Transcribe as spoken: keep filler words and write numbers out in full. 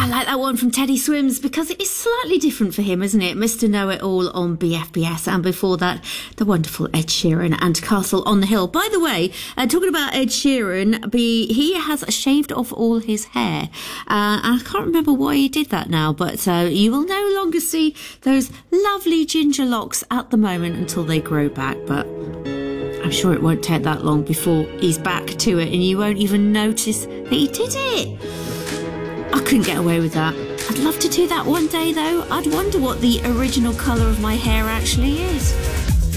like that one from Teddy Swims because it is slightly different for him, isn't it? Mister Know-It-All on B F B S, and before that, the wonderful Ed Sheeran and Castle on the Hill. By the way, uh, talking about Ed Sheeran, be, he has shaved off all his hair. Uh, and I can't remember why he did that now, but uh, you will no longer see those lovely ginger locks at the moment until they grow back, but I'm sure it won't take that long before he's back to it and you won't even notice that he did it. I couldn't get away with that. I'd love to do that one day though. I'd wonder what the original colour of my hair actually is.